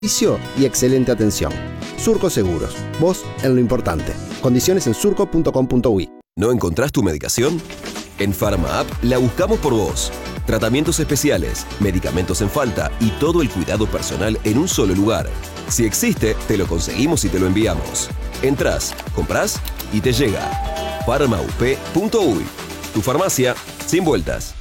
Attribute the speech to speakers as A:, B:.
A: servicio y excelente atención. Surco Seguros, vos en lo importante. Condiciones en surco.com.uy.
B: ¿No encontrás tu medicación? En Pharma App la buscamos por vos. Tratamientos especiales, medicamentos en falta y todo el cuidado personal en un solo lugar. Si existe, te lo conseguimos y te lo enviamos. Entrás, comprás y te llega. Pharmaup.uy. Tu farmacia sin vueltas.